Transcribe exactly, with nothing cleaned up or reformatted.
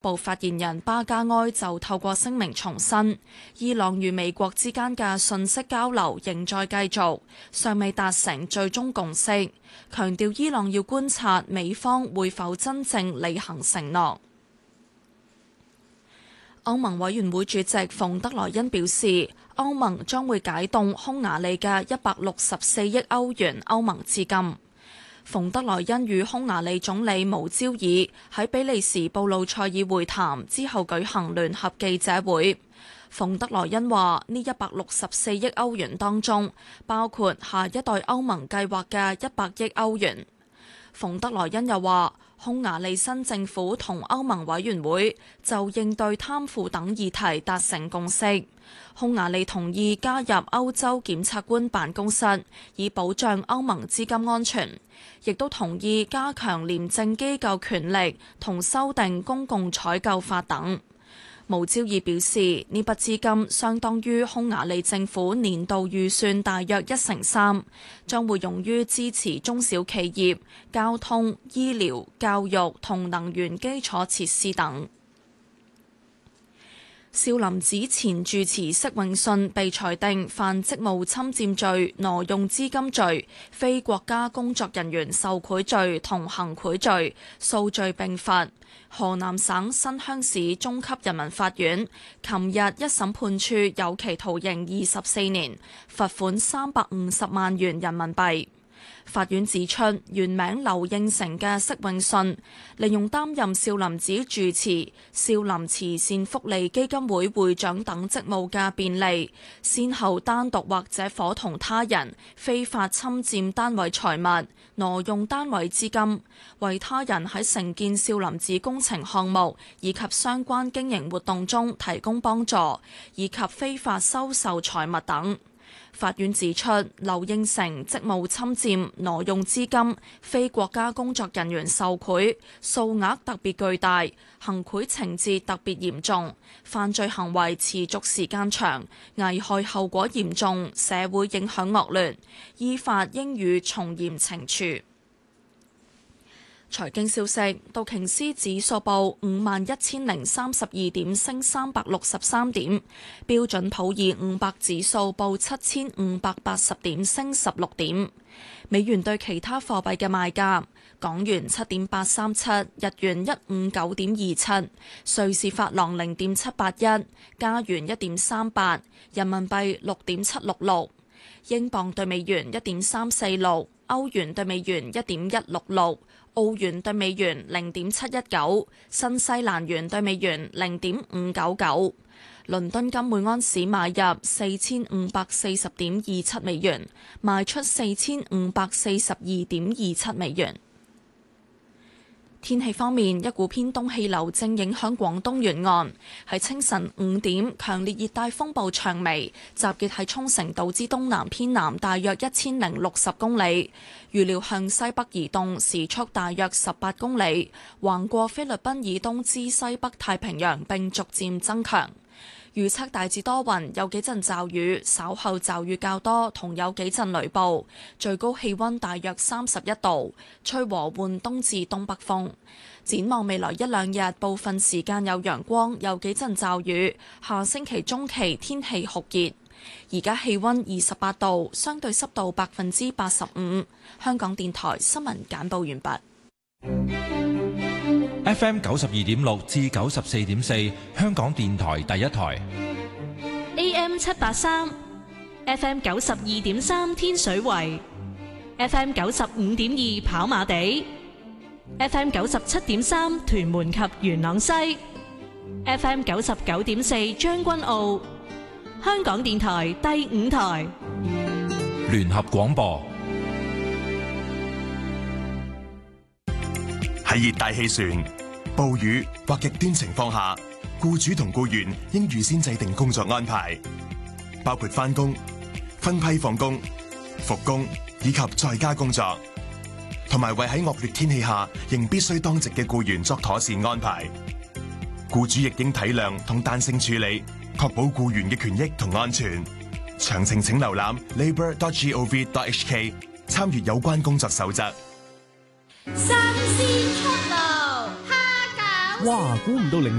部發言人巴加埃就透過聲明重申，伊朗與美國之間嘅信息交流仍在繼續，尚未達成最終共識，強調伊朗要觀察美方會否真正履行承諾。歐盟委員會主席馮德萊恩表示，歐盟將會解凍匈牙利嘅一百六十四億歐元歐盟資金。馮德萊恩與匈牙利總理無焦爾喺比利時布魯塞爾會談之後舉行聯合記者會。馮德萊恩話：呢一百六十四億歐元當中，包括下一代歐盟計劃嘅一百億歐元。馮德萊恩又話：匈牙利新政府同歐盟委員會就應對貪腐等議題達成共識。匈牙利同意加入歐洲檢察官辦公室，以保障歐盟資金安全，亦都同意加強廉政機構權力同修訂公共採購法等。無焦爾表示，呢筆資金相當於匈牙利政府年度預算大約一成三，將會用於支持中小企業、交通、醫療、教育同能源基礎設施等。少林寺前住持釋永信被裁定犯職務侵佔罪、挪用資金罪、非國家工作人員受賄罪同行賄罪，數罪並罰。河南省新鄉市中級人民法院琴日一審判處有期徒刑二十四年，罰款三百五十萬元人民幣。法院指出，原名劉應成嘅釋永信，利用擔任少林寺住持、少林慈善福利基金會會長等職務嘅便利，先後單獨或者夥同他人非法侵佔單位財物、挪用單位資金，為他人喺承建少林寺工程項目以及相關經營活動中提供幫助，以及非法收受財物等。法院指出，劉應成職務侵佔、挪用資金、非國家工作人員受賄，數額特別巨大，行賄情節特別嚴重，犯罪行為持續時間長，危害後果嚴重，社會影響惡劣，依法應予從嚴懲處。財經消息，道瓊斯指數報五萬一千零三十二點，升三百六十三點；標準普爾五百指數報七千五百八十點，升十六點。美元對其他貨幣嘅賣價：港元七點八三七，日元一五九點二七，瑞士法郎零點七八一，加元一點三八，人民幣六點七六六，英鎊對美元一點三四六，歐元對美元一點一六六。澳元對美元零點七一九，新西蘭元對美元零點五九九。倫敦金每安士買入四千五百四十點二七美元，賣出四千五百四十二點二七美元。天氣方面，一股偏東氣流正影響廣東沿岸。喺清晨五點，強烈熱帶風暴長眉集結喺沖繩島之東南偏南大約一千零六十公里，預料向西北移動，時速大約十八公里，橫過菲律賓以東之西北太平洋並逐漸增強。預測大致多雲，有幾陣驟雨，稍後驟雨較多，同有幾陣雷暴。最高氣溫大約三十一度，吹和緩東至東北風。展望未來一兩日，部分時間有陽光，有幾陣驟雨。下星期中期天氣酷熱。而家氣溫二十八度，相對濕度百分之八十五。香港電台新聞簡報完畢。 F M 九十二點六至九十四點四，香港電台第一台。 A M 七八三 ，F M 九十二點三天水圍 ，F M 九十五點二跑馬地 ，F M 九十七點三屯門及元朗西 ，F M 九十九點四將軍澳。香港電台第五台聯合廣播。 喺熱帶氣旋、暴雨或極端情況下，僱主同僱員應預先制定工作安排，包括返工、分批放工、復工以及在家工作，同埋為喺惡劣天氣下仍必須當值嘅僱員作妥善安排。僱主亦應體諒同彈性處理，確保僱員嘅權益同安全。詳情請瀏覽 labour dot gov dot h k， 參閱有關工作守則。 新鮮出爐蝦餃哇，估唔到零